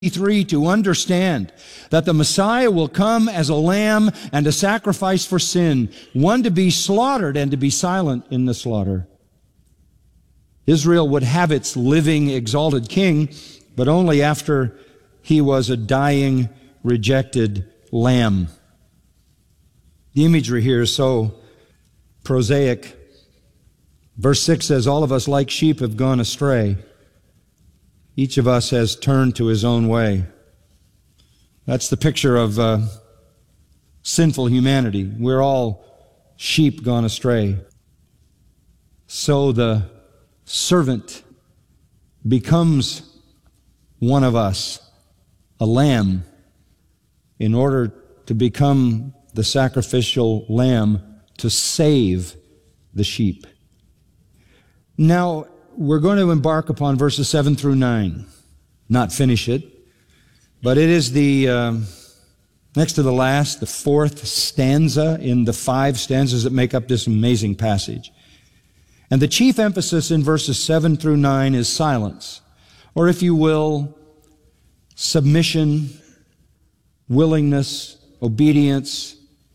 to understand that the Messiah will come as a lamb and a sacrifice for sin, one to be slaughtered and to be silent in the slaughter. Israel would have its living, exalted king, but only after he was a dying, rejected lamb. The imagery here is so prosaic. Verse 6 says, all of us like sheep have gone astray. Each of us has turned to his own way. That's the picture of sinful humanity. We're all sheep gone astray. So the servant becomes one of us, a lamb, in order to become the sacrificial lamb to save the sheep. Now, we're going to embark upon verses 7 through 9. Not finish it, but it is the next to the last, the fourth stanza in the 5 stanzas that make up this amazing passage. And the chief emphasis in verses 7 through 9 is silence, or if you will, submission, willingness, obedience.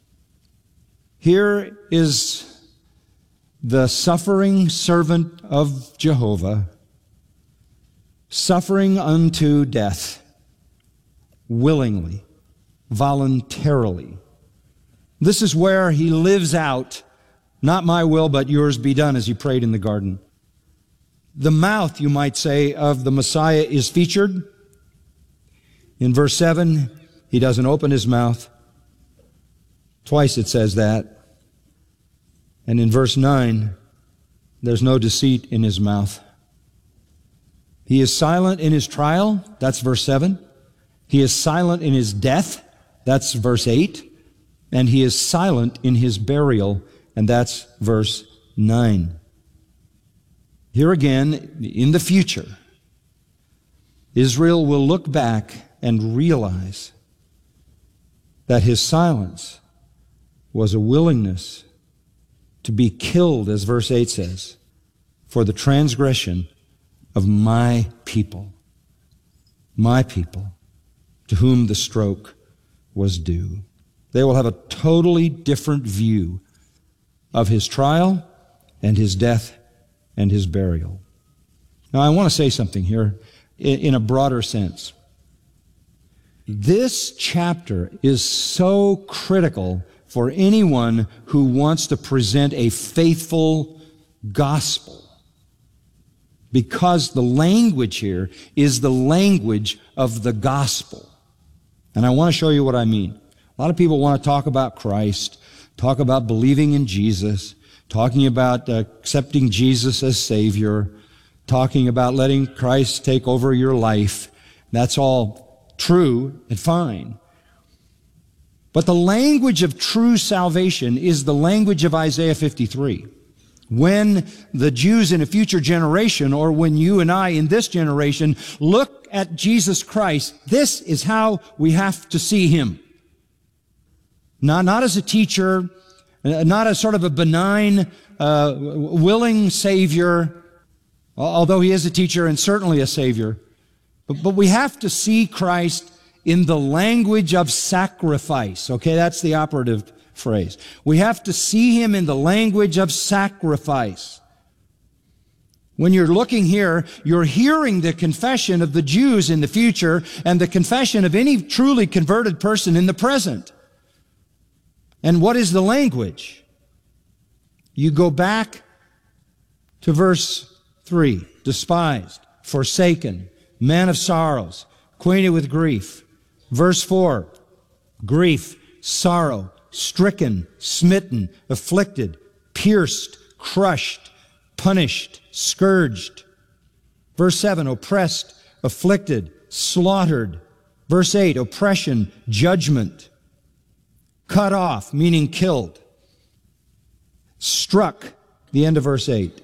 Here is the suffering servant of Jehovah, suffering unto death, willingly, voluntarily. This is where he lives out, not my will, but yours be done, as he prayed in the garden. The mouth, you might say, of the Messiah is featured. In verse 7, he doesn't open his mouth. Twice it says that. And in verse 9, there's no deceit in his mouth. He is silent in his trial. That's verse 7. He is silent in his death. That's verse 8. And he is silent in his burial. And that's verse 9. Here again, in the future, Israel will look back and realize that his silence was a willingness to be killed, as verse 8 says, for the transgression of my people, to whom the stroke was due. They will have a totally different view of his trial and his death and his burial. Now, I want to say something here in a broader sense. This chapter is so critical for anyone who wants to present a faithful gospel, because the language here is the language of the gospel. And I want to show you what I mean. A lot of people want to talk about Christ, talk about believing in Jesus, talking about accepting Jesus as Savior, talking about letting Christ take over your life. That's all true and fine. But the language of true salvation is the language of Isaiah 53. When the Jews in a future generation, or when you and I in this generation look at Jesus Christ, this is how we have to see him. Not as a teacher, not as sort of a benign, willing Savior, although he is a teacher and certainly a Savior. But we have to see Christ in the language of sacrifice. Okay, that's the operative phrase. We have to see him in the language of sacrifice. When you're looking here, you're hearing the confession of the Jews in the future and the confession of any truly converted person in the present. And what is the language? You go back to verse 3. Despised, forsaken, man of sorrows, acquainted with grief. Verse 4, grief, sorrow, stricken, smitten, afflicted, pierced, crushed, punished, scourged. Verse 7, oppressed, afflicted, slaughtered. Verse 8, oppression, judgment. Cut off, meaning killed. Struck, the end of verse 8.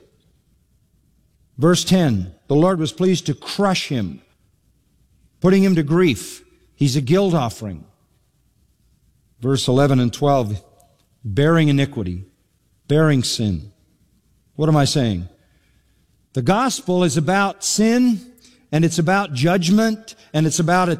Verse 10, the Lord was pleased to crush him, putting him to grief. He's a guilt offering. Verse 11 and 12, bearing iniquity, bearing sin. What am I saying? The gospel is about sin and it's about judgment, and it's about a